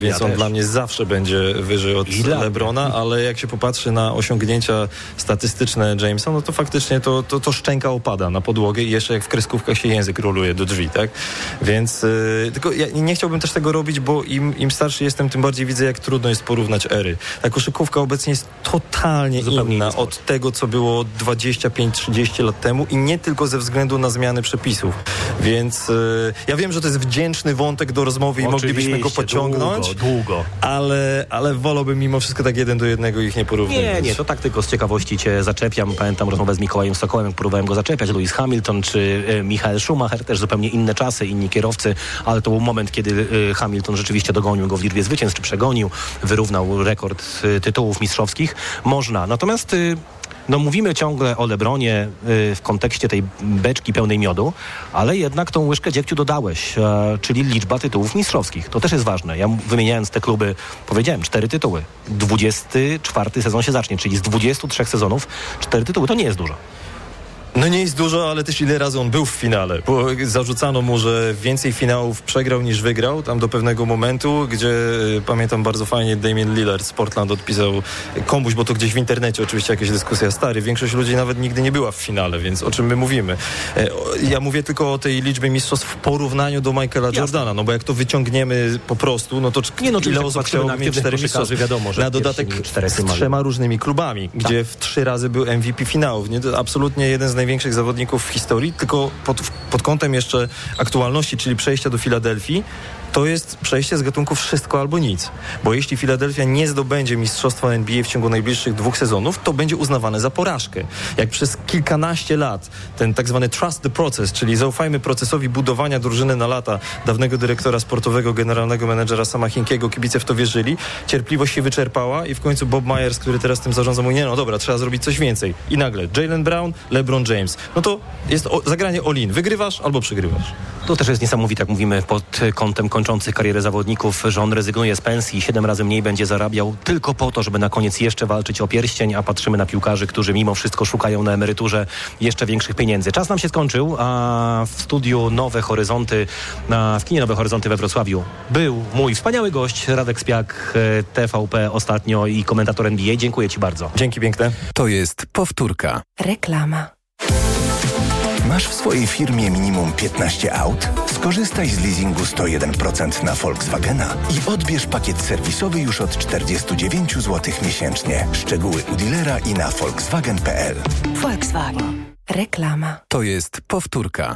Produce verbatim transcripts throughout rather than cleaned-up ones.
Więc ja on też. dla mnie zawsze będzie wyżej od LeBrona, ale jak się popatrzy na osiągnięcia statystyczne Jamesa, no to faktycznie to, to, to szczęka opada na podłogę i jeszcze jak w kreskówkach się język roluje do drzwi, tak? Więc yy, tylko ja nie chciałbym też tego robić, bo im, im starszy jestem, tym bardziej widzę, jak trudno jest porównać ery. Ta koszykówka obecnie jest totalnie Zupełnie inna od tego, co było dwadzieścia pięć trzydzieści lat temu i nie tylko ze względu na zmiany przepisów. Więc yy, ja wiem, że to jest wdzięczny wątek do rozmowy i Oczywiście, moglibyśmy go pociągnąć. Długo, długo. Ale, ale wolałbym mimo wszystko tak jeden do jednego ich nie porównywać. Nie, nie, to tak tylko z ciekawości cię zaczepiam. Pamiętam rozmowę z Mikołajem Sokołem, jak próbowałem go zaczepiać. Lewis Hamilton czy e, Michael Schumacher, też zupełnie inne czasy, inni kierowcy, ale to był moment, kiedy e, Hamilton rzeczywiście dogonił go w liczbie zwycięstw, czy przegonił, wyrównał rekord e, tytułów mistrzowskich. Można. Natomiast... E, No mówimy ciągle o LeBronie y, w kontekście tej beczki pełnej miodu, ale jednak tą łyżkę dziegciu dodałeś, y, czyli liczba tytułów mistrzowskich. To też jest ważne. Ja wymieniając te kluby powiedziałem cztery tytuły. dwudziesty czwarty sezon się zacznie, czyli z dwudziestu trzech sezonów cztery tytuły. To nie jest dużo. No nie jest dużo, ale też ile razy on był w finale, bo zarzucano mu, że więcej finałów przegrał niż wygrał, tam do pewnego momentu, gdzie y, pamiętam bardzo fajnie Damian Lillard z Portland odpisał komuś, bo to gdzieś w internecie oczywiście jakaś dyskusja, stary, większość ludzi nawet nigdy nie była w finale, więc o czym my mówimy? E, o, ja mówię tylko o tej liczbie mistrzostw w porównaniu do Michaela Jasne. Jordana, no bo jak to wyciągniemy po prostu, no to nie, no, ile osób chciałoby mieć cztery mistrzostwa? Wiadomo, że na dodatek z trzema różnymi klubami, tak. Gdzie w trzy razy był M V P finałów, nie? To absolutnie jeden z największych zawodników w historii, tylko pod, pod kątem jeszcze aktualności, czyli przejścia do Filadelfii, to jest przejście z gatunku wszystko albo nic. Bo jeśli Filadelfia nie zdobędzie mistrzostwa N B A w ciągu najbliższych dwóch sezonów, to będzie uznawane za porażkę. Jak przez kilkanaście lat ten tak zwany trust the process, czyli zaufajmy procesowi budowania drużyny na lata dawnego dyrektora sportowego, generalnego menedżera Sama Hinkiego, kibice w to wierzyli, cierpliwość się wyczerpała i w końcu Bob Myers, który teraz tym zarządza, mówi, nie no dobra, trzeba zrobić coś więcej. I nagle Jaylen Brown, LeBron James. No to jest o, zagranie all-in. Wygrywasz albo przegrywasz. To też jest niesamowite, jak mówimy pod kątem kończących karierę zawodników, że on rezygnuje z pensji i siedem razy mniej będzie zarabiał tylko po to, żeby na koniec jeszcze walczyć o pierścień, a patrzymy na piłkarzy, którzy mimo wszystko szukają na emeryturze jeszcze większych pieniędzy. Czas nam się skończył, a w studiu Nowe Horyzonty, a w kinie Nowe Horyzonty we Wrocławiu był mój wspaniały gość, Radek Spiak, T V P ostatnio i komentator N B A. Dziękuję Ci bardzo. Dzięki piękne. To jest powtórka. Reklama. Masz w swojej firmie minimum piętnaście aut? Skorzystaj z leasingu sto jeden procent na Volkswagena i odbierz pakiet serwisowy już od czterdzieści dziewięć złotych miesięcznie. Szczegóły u dealera i na volkswagen kropka p l. Volkswagen. Reklama. To jest powtórka.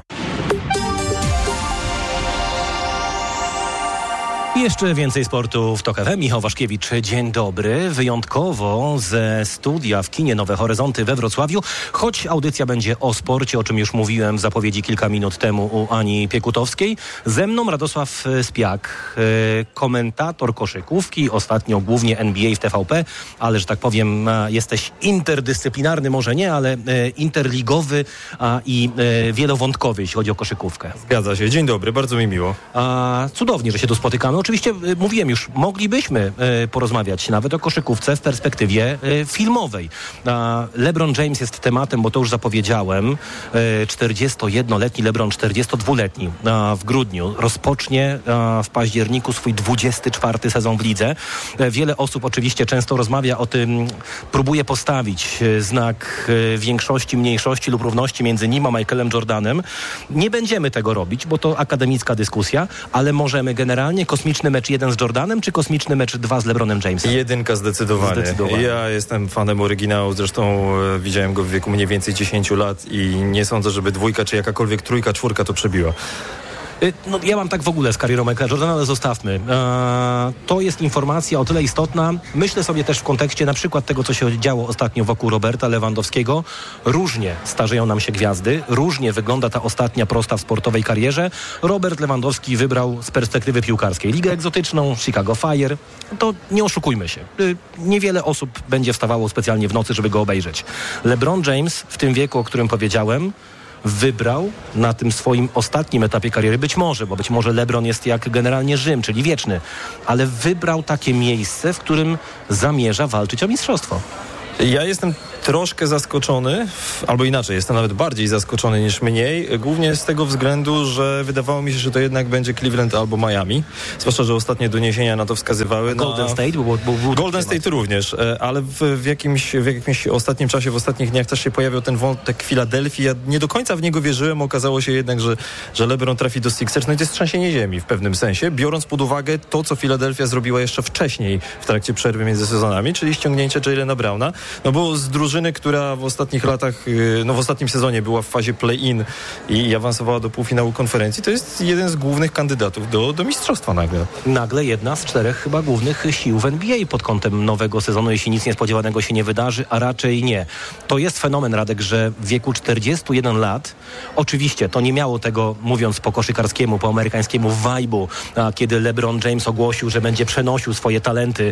Jeszcze więcej sportu w Tok F M. Michał Waszkiewicz, dzień dobry. Wyjątkowo ze studia w kinie Nowe Horyzonty we Wrocławiu, choć audycja będzie o sporcie, o czym już mówiłem w zapowiedzi kilka minut temu u Ani Piekutowskiej. Ze mną Radosław Spiak, komentator koszykówki, ostatnio głównie N B A w T V P, ale że tak powiem jesteś interdyscyplinarny, może nie, ale interligowy i wielowątkowy, jeśli chodzi o koszykówkę. Zgadza się. Dzień dobry, bardzo mi miło. A, cudownie, że się tu spotykamy. Oczywiście, y, mówiłem już, moglibyśmy y, porozmawiać nawet o koszykówce w perspektywie y, filmowej. A LeBron James jest tematem, bo to już zapowiedziałem. Y, czterdziestojednoletni LeBron, czterdziestodwuletni a, w grudniu rozpocznie a, w październiku swój dwudziesty czwarty sezon w lidze. Y, wiele osób oczywiście często rozmawia o tym, próbuje postawić y, znak y, większości, mniejszości lub równości między nim a Michaelem Jordanem. Nie będziemy tego robić, bo to akademicka dyskusja, ale możemy generalnie kosmiczny mecz jeden z Jordanem, czy kosmiczny mecz dwa z LeBronem Jamesem? Jedynka zdecydowanie. zdecydowanie. Ja jestem fanem oryginału, zresztą e, widziałem go w wieku mniej więcej dziesięciu lat i nie sądzę, żeby dwójka, czy jakakolwiek trójka, czwórka to przebiła. No, ja mam tak w ogóle z karierą Michaela Jordana, ale zostawmy. Eee, to jest informacja o tyle istotna. Myślę sobie też w kontekście na przykład tego, co się działo ostatnio wokół Roberta Lewandowskiego. Różnie starzeją nam się gwiazdy, różnie wygląda ta ostatnia prosta w sportowej karierze. Robert Lewandowski wybrał z perspektywy piłkarskiej ligę egzotyczną, Chicago Fire. To nie oszukujmy się. Niewiele osób będzie wstawało specjalnie w nocy, żeby go obejrzeć. LeBron James w tym wieku, o którym powiedziałem, wybrał na tym swoim ostatnim etapie kariery, być może, bo być może LeBron jest jak generalnie Rzym, czyli wieczny, ale wybrał takie miejsce, w którym zamierza walczyć o mistrzostwo. Ja jestem troszkę zaskoczony, albo inaczej, jestem nawet bardziej zaskoczony niż mniej, głównie z tego względu, że wydawało mi się, że to jednak będzie Cleveland albo Miami, zwłaszcza, że ostatnie doniesienia na to wskazywały. Golden na... State? Był, był, był Golden State temat. Również, ale w, w, jakimś, w jakimś ostatnim czasie, w ostatnich dniach też się pojawiał ten wątek Filadelfii. Ja nie do końca w niego wierzyłem, okazało się jednak, że, że LeBron trafi do Sixers. No i to jest trzęsienie ziemi w pewnym sensie, biorąc pod uwagę to, co Filadelfia zrobiła jeszcze wcześniej w trakcie przerwy między sezonami, czyli ściągnięcie Jalena Browna. No bo z drużyny, która w ostatnich latach, no w ostatnim sezonie była w fazie play-in i awansowała do półfinału konferencji, to jest jeden z głównych kandydatów do, do mistrzostwa nagle. Nagle jedna z czterech chyba głównych sił w N B A pod kątem nowego sezonu, jeśli nic niespodziewanego się nie wydarzy, a raczej nie. To jest fenomen, Radek, że w wieku czterdziestu jeden lat, oczywiście to nie miało tego, mówiąc po koszykarskiemu, po amerykańskiemu vibe'u, kiedy LeBron James ogłosił, że będzie przenosił swoje talenty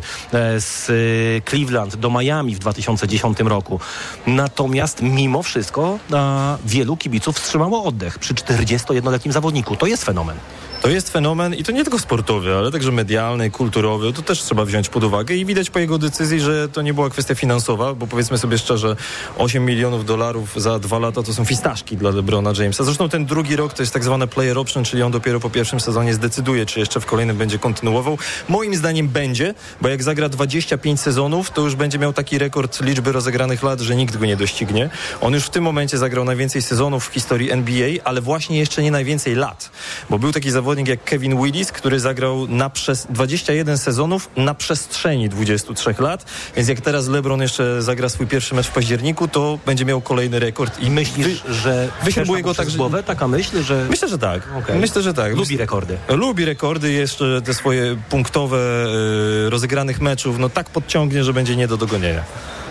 z Cleveland do Miami w dwa tysiące dziesiątym roku. Natomiast mimo wszystko a, wielu kibiców wstrzymało oddech przy czterdziestojednoletnim zawodniku. To jest fenomen. To jest fenomen i to nie tylko sportowy, ale także medialny, kulturowy. To też trzeba wziąć pod uwagę i widać po jego decyzji, że to nie była kwestia finansowa, bo powiedzmy sobie szczerze, osiem milionów dolarów za dwa lata to są fistaszki dla LeBrona Jamesa. Zresztą ten drugi rok to jest tak zwane player option, czyli on dopiero po pierwszym sezonie zdecyduje, czy jeszcze w kolejnym będzie kontynuował. Moim zdaniem będzie, bo jak zagra dwadzieścia pięć sezonów, to już będzie miał taki rekord liczby rozegranych lat, że nikt go nie doścignie. On już w tym momencie zagrał najwięcej sezonów w historii N B A, ale właśnie jeszcze nie najwięcej lat, bo był taki zawodnik jak Kevin Willis, który zagrał na przez dwadzieścia jeden sezonów na przestrzeni dwudziestu trzech lat, więc jak teraz LeBron jeszcze zagra swój pierwszy mecz w październiku, to będzie miał kolejny rekord. I myślisz, Wy, że wyśrubuje go tak z głowy? Taka myśl, że... Myślę, że tak. Okay. Myślę, że tak. Lubi rekordy. Lubi rekordy, jeszcze te swoje punktowe yy, rozegranych meczów, no tak podciągnie, że będzie nie do dogonienia.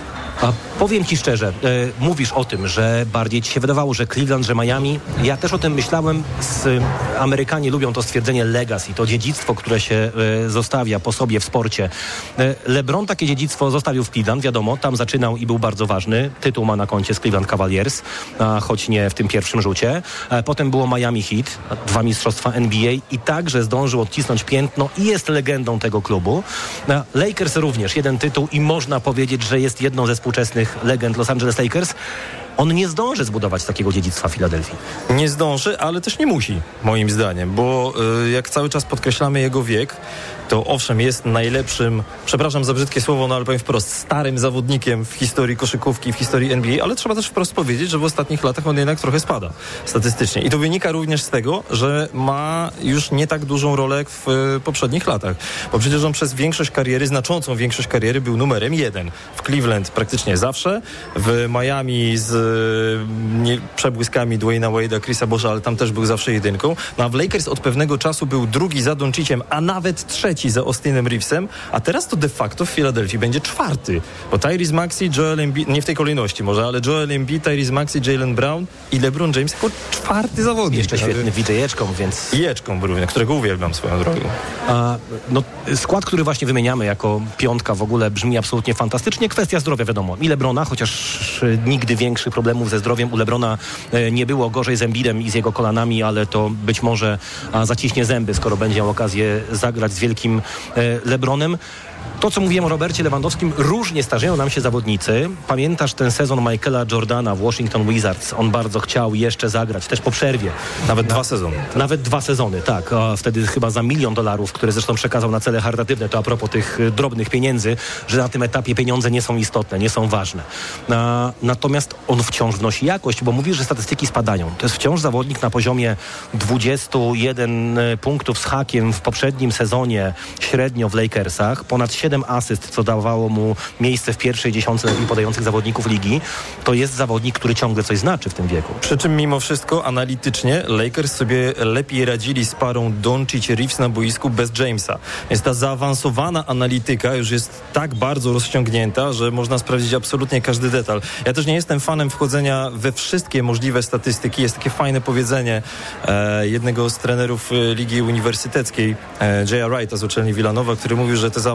A powiem ci szczerze, e, mówisz o tym, że bardziej ci się wydawało, że Cleveland, że Miami. Ja też o tym myślałem. Z, Amerykanie lubią to stwierdzenie legacy, to dziedzictwo, które się e, zostawia po sobie w sporcie. E, LeBron takie dziedzictwo zostawił w Cleveland, wiadomo, tam zaczynał i był bardzo ważny. Tytuł ma na koncie z Cleveland Cavaliers, a, choć nie w tym pierwszym rzucie. E, potem było Miami Heat, dwa mistrzostwa N B A i także zdążył odcisnąć piętno i jest legendą tego klubu. E, Lakers również, jeden tytuł i można powiedzieć, że jest jedną ze współczesnych legend Los Angeles Lakers. On nie zdąży zbudować takiego dziedzictwa w Filadelfii. Nie zdąży, ale też nie musi, moim zdaniem, bo y, jak cały czas podkreślamy jego wiek, to owszem, jest najlepszym, przepraszam za brzydkie słowo, no ale powiem wprost, starym zawodnikiem w historii koszykówki, w historii N B A, ale trzeba też wprost powiedzieć, że w ostatnich latach on jednak trochę spada statystycznie. I to wynika również z tego, że ma już nie tak dużą rolę w y, poprzednich latach. Bo przecież on przez większość kariery, znaczącą większość kariery był numerem jeden. W Cleveland praktycznie zawsze, w Miami z y, nie, przebłyskami Dwayna Wade'a, Chrisa Bosha, ale tam też był zawsze jedynką. No a w Lakers od pewnego czasu był drugi za Donciciem, a nawet trzeci za Austinem Reevesem, a teraz to de facto w Filadelfii będzie czwarty, bo Tyrese Maxey, Joel Embiid, nie w tej kolejności może, ale Joel Embiid, Tyrese Maxey, Jaylen Brown i LeBron James jako czwarty zawodnik. Jeszcze świetny widejeczką, więc... I jeczką również, którego uwielbiam swoją drogą. A, no, skład, który właśnie wymieniamy jako piątka w ogóle brzmi absolutnie fantastycznie. Kwestia zdrowia wiadomo. I LeBrona, chociaż nigdy większych problemów ze zdrowiem u LeBrona e, nie było, gorzej z Embiidem i z jego kolanami, ale to być może a, zaciśnie zęby, skoro będzie miał okazję zagrać z wielkim LeBronem. To, co mówiłem o Robercie Lewandowskim, różnie starzeją nam się zawodnicy. Pamiętasz ten sezon Michaela Jordana w Washington Wizards? On bardzo chciał jeszcze zagrać, też po przerwie. Nawet Na, dwa sezony. Nawet dwa sezony, tak. A wtedy chyba za milion dolarów, które zresztą przekazał na cele charytatywne. To a propos tych drobnych pieniędzy, że na tym etapie pieniądze nie są istotne, nie są ważne. A, natomiast on wciąż wnosi jakość, bo mówisz, że statystyki spadają. To jest wciąż zawodnik na poziomie dwudziestu jeden punktów z hakiem w poprzednim sezonie średnio w Lakersach. Ponad siedem asyst, co dawało mu miejsce w pierwszej dziesiątce najlepiej podających zawodników ligi. To jest zawodnik, który ciągle coś znaczy w tym wieku. Przy czym mimo wszystko analitycznie Lakers sobie lepiej radzili z parą Doncic-Reeves na boisku bez Jamesa. Więc ta zaawansowana analityka już jest tak bardzo rozciągnięta, że można sprawdzić absolutnie każdy detal. Ja też nie jestem fanem wchodzenia we wszystkie możliwe statystyki. Jest takie fajne powiedzenie e, jednego z trenerów e, Ligi Uniwersyteckiej, e, J R Wrighta z uczelni Villanowa, który mówił, że te zaawansowane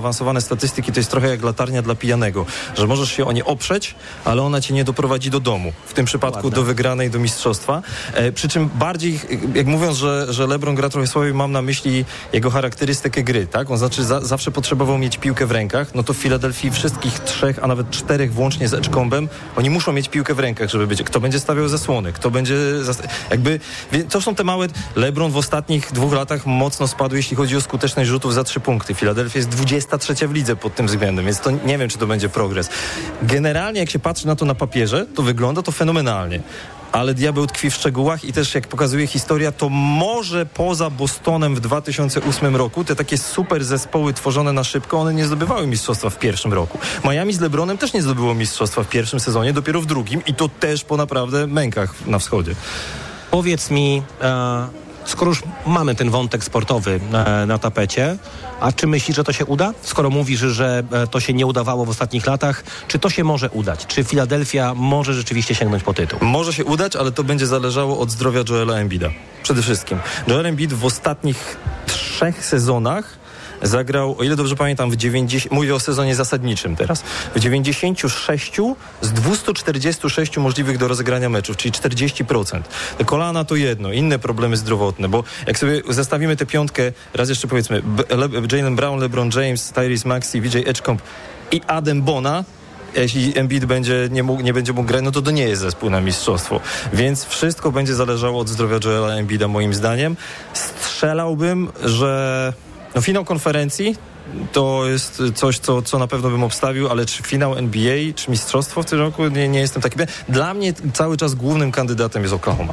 statystyki to jest trochę jak latarnia dla pijanego, że możesz się o nie oprzeć, ale ona cię nie doprowadzi do domu. W tym przypadku Ładne. do wygranej, do mistrzostwa. E, przy czym bardziej, jak mówiąc, że, że LeBron gra trochę słabiej, mam na myśli jego charakterystykę gry, tak? On znaczy za, zawsze potrzebował mieć piłkę w rękach, no to w Filadelfii wszystkich trzech, a nawet czterech włącznie z Edgecombem, oni muszą mieć piłkę w rękach, żeby być. Kto będzie stawiał zasłony, kto będzie... Zas- jakby, to są te małe... LeBron w ostatnich dwóch latach mocno spadł, jeśli chodzi o skuteczność rzutów za trzy punkty. Filadelfia jest dwudziesta trzecia w lidze pod tym względem, więc to nie wiem, czy to będzie progres. Generalnie, jak się patrzy na to na papierze, to wygląda to fenomenalnie. Ale diabeł tkwi w szczegółach i też, jak pokazuje historia, to może poza Bostonem w dwa tysiące ósmym roku te takie super zespoły tworzone na szybko, one nie zdobywały mistrzostwa w pierwszym roku. Miami z LeBronem też nie zdobyło mistrzostwa w pierwszym sezonie, dopiero w drugim i to też po naprawdę mękach na wschodzie. Powiedz mi, e, skoro już mamy ten wątek sportowy e, na tapecie, a czy myślisz, że to się uda? Skoro mówisz, że e, to się nie udawało w ostatnich latach, czy to się może udać? Czy Filadelfia może rzeczywiście sięgnąć po tytuł? Może się udać, ale to będzie zależało od zdrowia Joela Embida. Przede wszystkim. Joel Embiid w ostatnich trzech sezonach zagrał, o ile dobrze pamiętam, w dziewięćdziesięciu, mówię o sezonie zasadniczym teraz, w dziewięćdziesięciu sześciu z dwustu czterdziestu sześciu możliwych do rozegrania meczów, czyli czterdzieści procent. Te kolana to jedno, inne problemy zdrowotne, bo jak sobie zestawimy tę piątkę, raz jeszcze powiedzmy, Le- Jaylen Brown, LeBron James, Tyrese Maxey, V J Edgecomb i Adam Bona, jeśli Embiid będzie, nie, mógł, nie będzie mógł grać, no to to nie jest zespół na mistrzostwo. Więc wszystko będzie zależało od zdrowia Joela Embida, moim zdaniem. Strzelałbym, że no finał konferencji to jest coś, co, co na pewno bym obstawił, ale czy finał N B A, czy mistrzostwo w tym roku, nie, nie jestem taki... Dla mnie cały czas głównym kandydatem jest Oklahoma.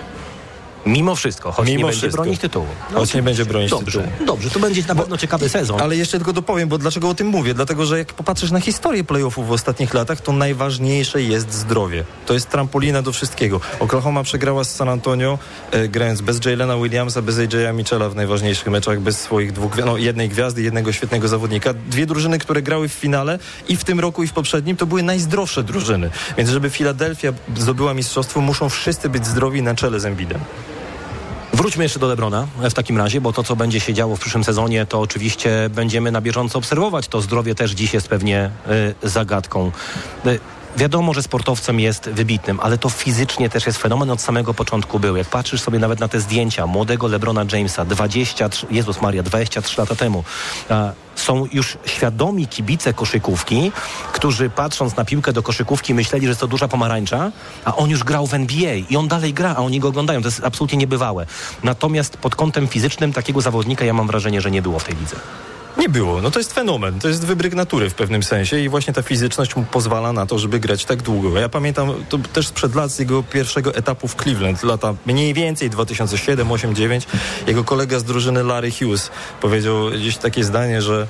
Mimo wszystko, choć Mimo nie będzie wszystko. bronić tytułu. No, choć nie będzie bronić dobrze, tytułu. Dobrze, to będzie na pewno ciekawy sezon. Ale jeszcze tylko dopowiem, bo dlaczego o tym mówię? Dlatego, że jak popatrzysz na historię playoffów w ostatnich latach, to najważniejsze jest zdrowie. To jest trampolina do wszystkiego. Oklahoma przegrała z San Antonio, e, grając bez Jaylena Williamsa, bez A J Mitchella w najważniejszych meczach, bez swoich dwóch, no, jednej gwiazdy, jednego świetnego zawodnika. Dwie drużyny, które grały w finale i w tym roku, i w poprzednim, to były najzdrowsze drużyny. Więc żeby Filadelfia zdobyła mistrzostwo, muszą wszyscy być zdrowi na czele z Embidem. Wróćmy jeszcze do LeBrona w takim razie, bo to, co będzie się działo w przyszłym sezonie, to oczywiście będziemy na bieżąco obserwować. To zdrowie też dziś jest pewnie y, zagadką. Y, Wiadomo, że sportowcem jest wybitnym, ale to fizycznie też jest fenomen, od samego początku był. Jak patrzysz sobie nawet na te zdjęcia młodego LeBrona Jamesa, dwadzieścia trzy, Jezus Maria, dwadzieścia trzy lata temu, a, są już świadomi kibice koszykówki, którzy patrząc na piłkę do koszykówki myśleli, że to duża pomarańcza, a on już grał w N B A i on dalej gra, a oni go oglądają. To jest absolutnie niebywałe. Natomiast pod kątem fizycznym takiego zawodnika ja mam wrażenie, że nie było w tej lidze. Nie było. No to jest fenomen. To jest wybryk natury w pewnym sensie i właśnie ta fizyczność mu pozwala na to, żeby grać tak długo. Ja pamiętam to też sprzed lat z jego pierwszego etapu w Cleveland, lata mniej więcej dwa tysiące siódmy, osiem, dziewięć. Jego kolega z drużyny Larry Hughes powiedział gdzieś takie zdanie, że,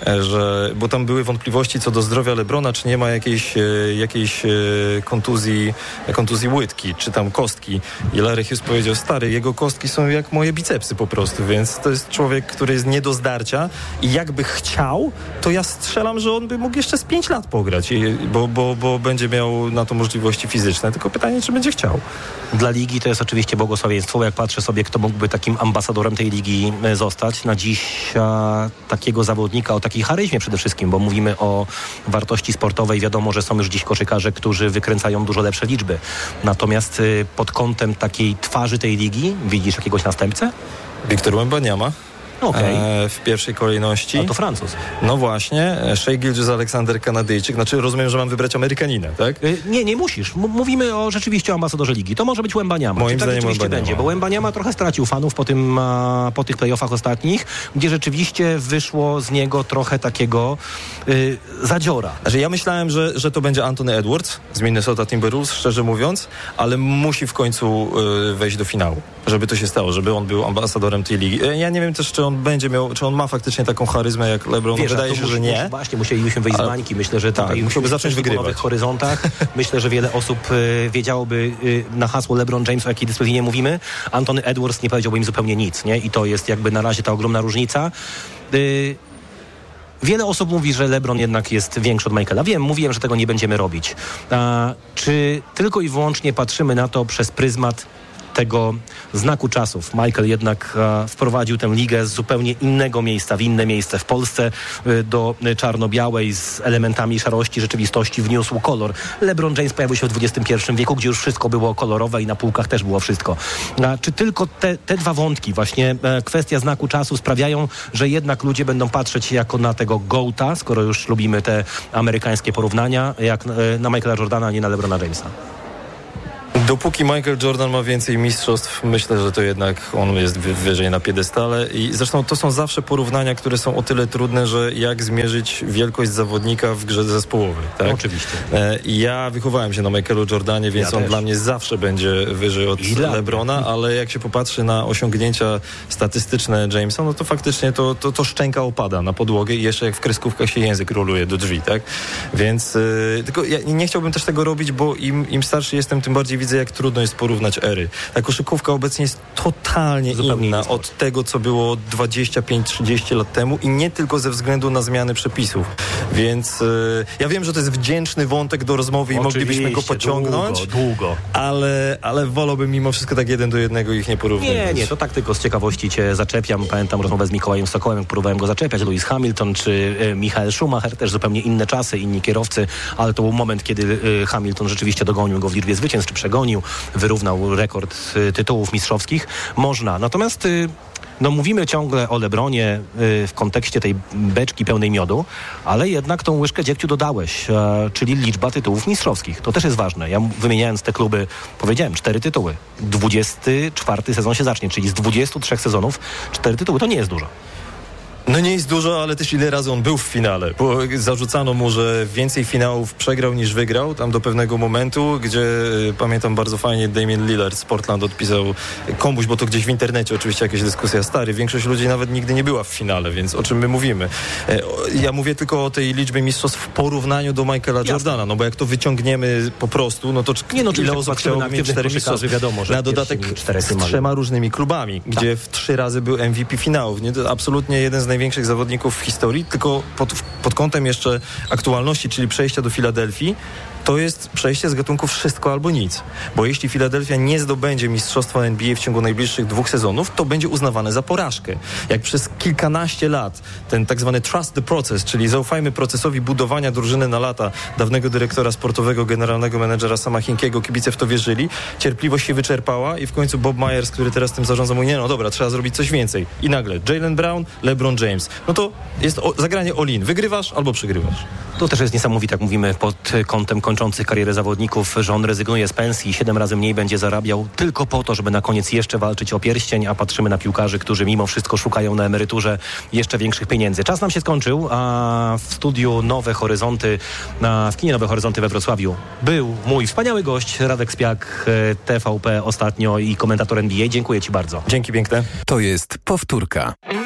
że bo tam były wątpliwości co do zdrowia LeBrona, czy nie ma jakiejś, jakiejś kontuzji, kontuzji łydki, czy tam kostki. I Larry Hughes powiedział, stary, jego kostki są jak moje bicepsy po prostu, więc to jest człowiek, który jest nie do zdarcia i jakby chciał, to ja strzelam, że on by mógł jeszcze z pięć lat pograć, i, bo, bo, bo będzie miał na to możliwości fizyczne. Tylko pytanie, czy będzie chciał. Dla ligi to jest oczywiście błogosławieństwo. Jak patrzę sobie, kto mógłby takim ambasadorem tej ligi zostać. Na dziś a, takiego zawodnika o takiej charyzmie przede wszystkim, bo mówimy o wartości sportowej. Wiadomo, że są już dziś koszykarze, którzy wykręcają dużo lepsze liczby. Natomiast y, pod kątem takiej twarzy tej ligi widzisz jakiegoś następcę? Wiktor Wembanyama. Okay. E, w pierwszej kolejności. A to Francuz. No właśnie, Shai Gilgeous-Alexander, Kanadyjczyk. Znaczy rozumiem, że mam wybrać Amerykanina, tak? Y, nie, nie musisz. M- mówimy o rzeczywiście o ambasadorze ligi. To może być Wembanyama. Moim Czy tak zdaniem rzeczywiście Wembanyama. będzie, bo Wembanyama trochę stracił fanów po, tym, a, po tych playoffach ostatnich, gdzie rzeczywiście wyszło z niego trochę takiego y, zadziora. Znaczy ja myślałem, że, że to będzie Anthony Edwards z Minnesota Timberwolves, szczerze mówiąc, ale musi w końcu y, wejść do finału, żeby to się stało, żeby on był ambasadorem tej ligi. Ja nie wiem też, czy on będzie miał, czy on ma faktycznie taką charyzmę jak LeBron. Wiesz, wydaje się, musi, że nie. Musi, właśnie, musielibyśmy wyjść ale, z bańki. Myślę, że tutaj tak, musiałby zacząć wygrywać. Po nowych horyzontach. Myślę, że wiele osób y, wiedziałoby y, na hasło LeBron James, o jakiej dyscyplinie mówimy. Anthony Edwards nie powiedziałby im zupełnie nic, nie? I to jest jakby na razie ta ogromna różnica. Y, Wiele osób mówi, że LeBron jednak jest większy od Michaela. Wiem, mówiłem, że tego nie będziemy robić. A, czy tylko i wyłącznie patrzymy na to przez pryzmat tego znaku czasów. Michael jednak e, wprowadził tę ligę z zupełnie innego miejsca, w inne miejsce. W Polsce e, do czarno-białej z elementami szarości rzeczywistości wniósł kolor. LeBron James pojawił się w dwudziestym pierwszym wieku, gdzie już wszystko było kolorowe i na półkach też było wszystko. A czy tylko te, te dwa wątki, właśnie e, kwestia znaku czasu sprawiają, że jednak ludzie będą patrzeć jako na tego gołta, skoro już lubimy te amerykańskie porównania, jak e, na Michaela Jordana, a nie na LeBrona Jamesa? Dopóki Michael Jordan ma więcej mistrzostw, myślę, że to jednak on jest wyżej na piedestale i zresztą to są zawsze porównania, które są o tyle trudne, że jak zmierzyć wielkość zawodnika w grze zespołowej, tak? No, oczywiście. E, ja wychowałem się na Michaelu Jordanie, więc ja on też. dla mnie zawsze będzie wyżej od LeBrona, ale jak się popatrzy na osiągnięcia statystyczne Jamesa, no to faktycznie to, to, to szczęka opada na podłogę i jeszcze jak w kreskówkach się język roluje do drzwi, tak? Więc e, tylko ja nie chciałbym też tego robić, bo im, im starszy jestem, tym bardziej widzę, jak trudno jest porównać ery. Ta koszykówka obecnie jest totalnie Zupełnie inna inny od tego, co było dwadzieścia pięć trzydzieści lat temu i nie tylko ze względu na zmiany przepisów. Więc yy, ja wiem, że to jest wdzięczny wątek do rozmowy i Oczywiście, moglibyśmy go pociągnąć. Długo, długo. Ale, ale wolałbym mimo wszystko tak jeden do jednego ich nie porównywać. Nie, nie, to tak tylko z ciekawości cię zaczepiam. Pamiętam rozmowę z Mikołajem Sokołem, jak próbowałem go zaczepiać. Lewis Hamilton czy e, Michael Schumacher, też zupełnie inne czasy, inni kierowcy, ale to był moment, kiedy e, Hamilton rzeczywiście dogonił go w liczbie zwycięstw, czy przegonił, wyrównał rekord e, tytułów mistrzowskich. Można. Natomiast... E, No mówimy ciągle o LeBronie y, w kontekście tej beczki pełnej miodu, ale jednak tą łyżkę dziegciu dodałeś, e, czyli liczba tytułów mistrzowskich. To też jest ważne. Ja wymieniając te kluby powiedziałem cztery tytuły. dwudziesty czwarty sezon się zacznie, czyli z dwudziestu trzech sezonów cztery tytuły. To nie jest dużo. No nie jest dużo, ale też ile razy on był w finale, bo zarzucano mu, że więcej finałów przegrał niż wygrał, tam do pewnego momentu, gdzie y, pamiętam bardzo fajnie Damian Lillard z Portland odpisał komuś, bo to gdzieś w internecie oczywiście jakaś dyskusja, stary, większość ludzi nawet nigdy nie była w finale, więc o czym my mówimy? E, o, ja mówię tylko o tej liczbie mistrzostw w porównaniu do Michaela Jasne. Jordana, no bo jak to wyciągniemy po prostu, no to c- nie, no, ile osób chciałoby mieć cztery mistrzostwa? Wiadomo, że na dodatek z trzema różnymi klubami, tak. Gdzie w trzy razy był M V P finałów, nie? To absolutnie jeden z największych zawodników w historii, tylko pod, pod kątem jeszcze aktualności, czyli przejścia do Filadelfii, to jest przejście z gatunku wszystko albo nic. Bo jeśli Filadelfia nie zdobędzie mistrzostwa N B A w ciągu najbliższych dwóch sezonów, to będzie uznawane za porażkę. Jak przez kilkanaście lat ten tak zwany trust the process, czyli zaufajmy procesowi budowania drużyny na lata dawnego dyrektora sportowego, generalnego menedżera Sama Hinkiego, kibice w to wierzyli, cierpliwość się wyczerpała i w końcu Bob Myers, który teraz tym zarządza, mówi, nie no dobra, trzeba zrobić coś więcej. I nagle Jaylen Brown, LeBron James. No to jest o, zagranie all-in. Wygrywasz albo przegrywasz. To też jest niesamowite, jak mówimy pod kątem kończących karierę zawodników, że on rezygnuje z pensji i siedem razy mniej będzie zarabiał tylko po to, żeby na koniec jeszcze walczyć o pierścień, a patrzymy na piłkarzy, którzy mimo wszystko szukają na emeryturze jeszcze większych pieniędzy. Czas nam się skończył, a w studiu Nowe Horyzonty, na, w kinie Nowe Horyzonty we Wrocławiu był mój wspaniały gość, Radek Spiak, T V P ostatnio i komentator N B A. Dziękuję Ci bardzo. Dzięki piękne. To jest powtórka.